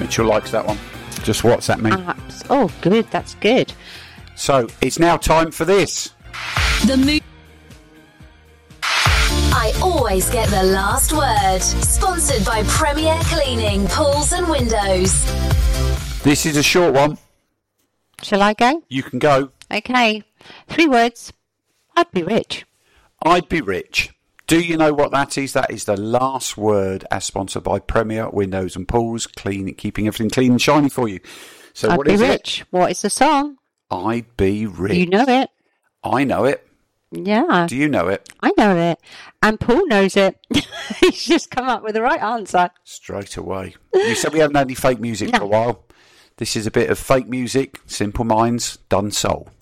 Mitchell likes that one. Just WhatsApp me. Oh, good. That's good. So, it's now time for this. I always get the last word. Sponsored by Premier Cleaning, Pools and Windows. This is a short one. Shall I go? You can go. Okay. 3 words. I'd be rich. I'd be rich. Do you know what that is? That is the last word, as sponsored by Premier Windows and Pools, keeping everything clean and shiny for you. So I'd what be is rich. What is the song? I'd be rich. You know it. I know it. Yeah. Do you know it? I know it. And Paul knows it. He's just come up with the right answer. Straight away. You said we haven't had any fake music for a while. This is a bit of fake music, Simple Minds, Done Soul.